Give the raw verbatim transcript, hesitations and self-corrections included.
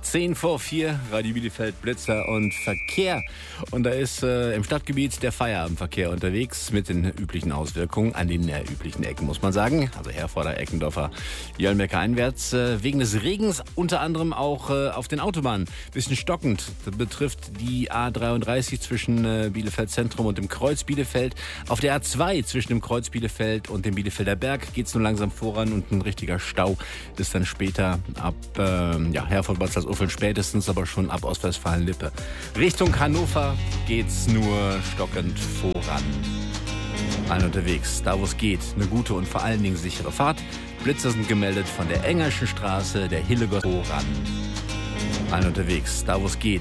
Zehn vor vier, Radio Bielefeld, Blitzer und Verkehr. Und da ist äh, im Stadtgebiet der Feierabendverkehr unterwegs mit den üblichen Auswirkungen an den äh, üblichen Ecken, muss man sagen. Also Herforder, Eckendorfer, Jöllenbecker einwärts. Äh, wegen des Regens unter anderem auch äh, auf den Autobahnen. Bisschen stockend. Das betrifft die A dreiunddreißig zwischen äh, Bielefeld Zentrum und dem Kreuz Bielefeld. Auf der A zwei zwischen dem Kreuz Bielefeld und dem Bielefelder Berg geht es nun langsam voran und ein richtiger Stau ist dann später ab äh, ja, Herford, Bad Salzuflen spätestens, aber schon ab Ostwestfalen-Lippe. Richtung Hannover geht's nur stockend voran. Allen unterwegs, da wo es geht, eine gute und vor allen Dingen sichere Fahrt. Blitzer sind gemeldet von der Engerschen Straße, der Hillegor voran. Allen unterwegs, da wo es geht.